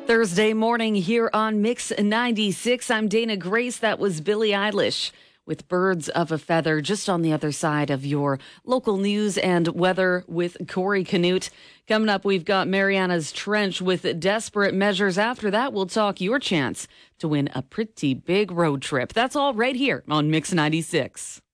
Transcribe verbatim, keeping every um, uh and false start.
Thursday morning here on Mix ninety-six. I'm Dana Grace. That was Billie Eilish with Birds of a Feather, just on the other side of your local news and weather with Corey Canute. Coming up, we've got Mariana's Trench with Desperate Measures. After that, we'll talk your chance to win a pretty big road trip. That's all right here on Mix ninety-six.